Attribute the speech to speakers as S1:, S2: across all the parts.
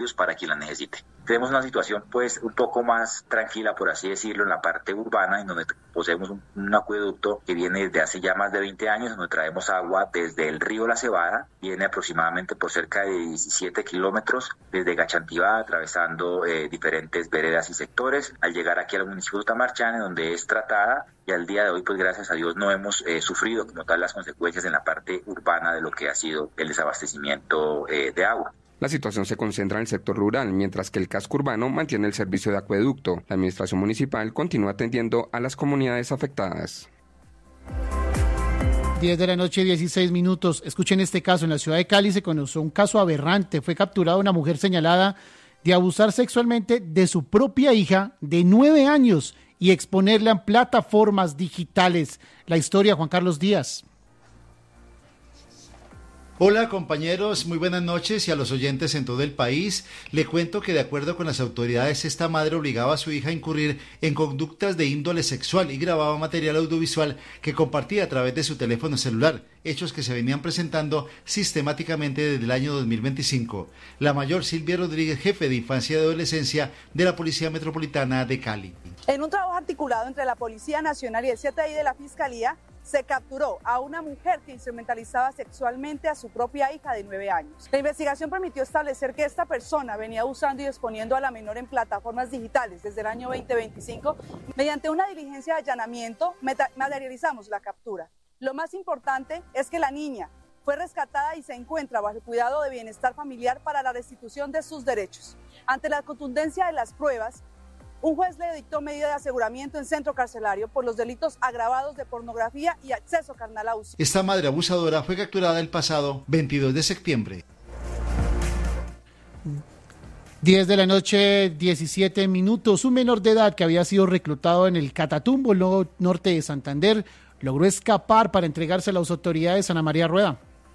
S1: servicios para quien la necesite. Tenemos una situación pues un poco más tranquila, por así decirlo, en la parte urbana, en donde poseemos un acueducto que viene desde hace ya más de 20 años, donde traemos agua desde el río La Cebada, viene aproximadamente por cerca de 17 kilómetros desde Gachantivá, atravesando diferentes veredas y sectores, al llegar aquí al municipio de Tamarchán, en donde es tratada, y al día de hoy, pues gracias a Dios, no hemos sufrido como tal las consecuencias en la parte urbana de lo que ha sido el desabastecimiento de agua.
S2: La situación se concentra en el sector rural, mientras que el casco urbano mantiene el servicio de acueducto. La administración municipal continúa atendiendo a las comunidades afectadas.
S3: 10 de la noche, 16 minutos. Escuchen este caso. En la ciudad de Cali se conoció un caso aberrante. Fue capturada una mujer señalada de abusar sexualmente de su propia hija de 9 años y exponerla en plataformas digitales. La historia, Juan Carlos Díaz.
S4: Hola compañeros, muy buenas noches, y a los oyentes en todo el país. Le cuento que de acuerdo con las autoridades, esta madre obligaba a su hija a incurrir en conductas de índole sexual y grababa material audiovisual que compartía a través de su teléfono celular, hechos que se venían presentando sistemáticamente desde el año 2025. La mayor, Silvia Rodríguez, jefe de infancia y adolescencia de la Policía Metropolitana de Cali.
S5: En un trabajo articulado entre la Policía Nacional y el CTI de la Fiscalía, se capturó a una mujer que instrumentalizaba sexualmente a su propia hija de 9 años. La investigación permitió establecer que esta persona venía usando y exponiendo a la menor en plataformas digitales desde el año 2025. Mediante una diligencia de allanamiento, materializamos la captura. Lo más importante es que la niña fue rescatada y se encuentra bajo el cuidado de bienestar familiar para la restitución de sus derechos. Ante la contundencia de las pruebas, un juez le dictó medida de aseguramiento en centro carcelario por los delitos agravados de pornografía y acceso carnal a uso.
S4: Esta madre abusadora fue capturada el pasado 22 de septiembre.
S3: 10 de la noche, 17 minutos. Un menor de edad que había sido reclutado en el Catatumbo, norte de Santander, logró escapar para entregarse a las autoridades. Ana María Rueda.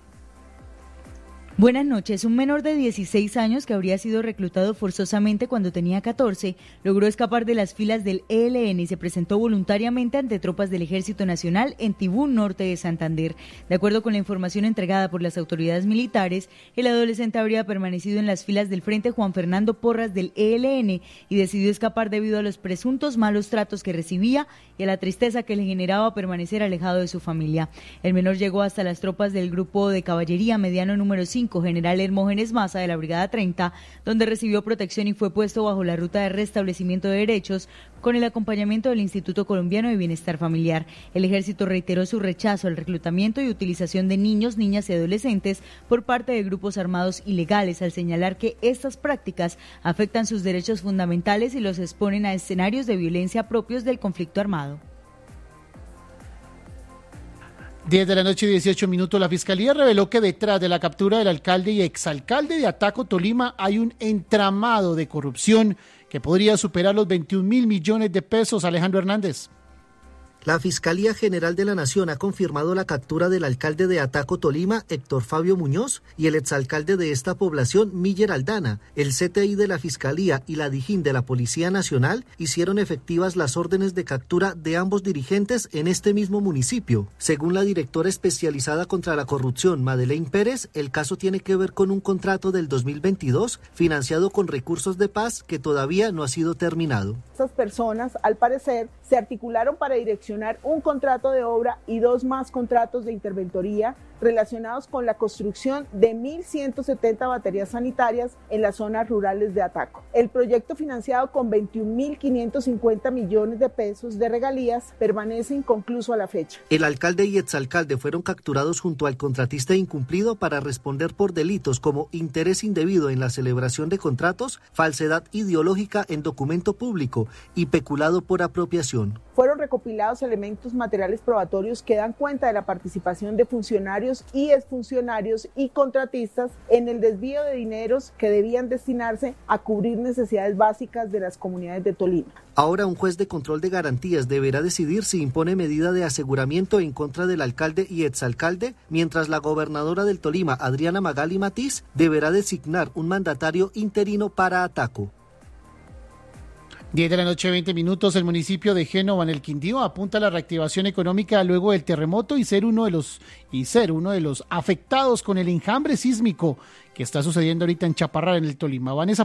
S6: Buenas noches. Un menor de 16 años que habría sido reclutado forzosamente cuando tenía 14 logró escapar de las filas del ELN y se presentó voluntariamente ante tropas del Ejército Nacional en Tibú, norte de Santander. De acuerdo con la información entregada por las autoridades militares, el adolescente habría permanecido en las filas del Frente Juan Fernando Porras del ELN y decidió escapar debido a los presuntos malos tratos que recibía y a la tristeza que le generaba permanecer alejado de su familia. El menor llegó hasta las tropas del Grupo de Caballería Mediano número 5, General Hermógenes Maza de la Brigada 30, donde recibió protección y fue puesto bajo la ruta de restablecimiento de derechos con el acompañamiento del Instituto Colombiano de Bienestar Familiar. El Ejército reiteró su rechazo al reclutamiento y utilización de niños, niñas y adolescentes por parte de grupos armados ilegales, al señalar que estas prácticas afectan sus derechos fundamentales y los exponen a escenarios de violencia propios del conflicto armado.
S3: 10 de la noche, 18 minutos. La Fiscalía reveló que detrás de la captura del alcalde y exalcalde de Ataco, Tolima, hay un entramado de corrupción que podría superar los 21.000 millones de pesos. Alejandro Hernández.
S7: La Fiscalía General de la Nación ha confirmado la captura del alcalde de Ataco, Tolima, Héctor Fabio Muñoz, y el exalcalde de esta población, Miller Aldana. El CTI de la Fiscalía y la DIJÍN de la Policía Nacional hicieron efectivas las órdenes de captura de ambos dirigentes en este mismo municipio. Según la directora especializada contra la corrupción, Madeleine Pérez, el caso tiene que ver con un contrato del 2022 financiado con recursos de paz que todavía no ha sido terminado.
S8: Estas personas, al parecer, se articularon para direccionar un contrato de obra y 2 más contratos de interventoría relacionados con la construcción de 1.170 baterías sanitarias en las zonas rurales de Ataco. El proyecto, financiado con 21.550 millones de pesos de regalías, permanece inconcluso a la fecha.
S7: El alcalde y exalcalde fueron capturados junto al contratista incumplido para responder por delitos como interés indebido en la celebración de contratos, falsedad ideológica en documento público y peculado por apropiación.
S8: Fueron recopilados elementos materiales probatorios que dan cuenta de la participación de funcionarios y exfuncionarios y contratistas en el desvío de dineros que debían destinarse a cubrir necesidades básicas de las comunidades de Tolima.
S7: Ahora un juez de control de garantías deberá decidir si impone medida de aseguramiento en contra del alcalde y exalcalde, mientras la gobernadora del Tolima, Adriana Magali Matiz, deberá designar un mandatario interino para Ataco.
S3: 10 de la noche, 20 minutos. El municipio de Génova, en el Quindío, apunta a la reactivación económica luego del terremoto y ser uno de los afectados con el enjambre sísmico que está sucediendo ahorita en Chaparral, en el Tolima. Vanessa